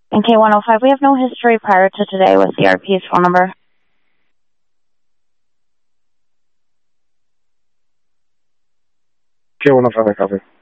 In K105, we have no history prior to today with CRP's phone number. K105, I copy.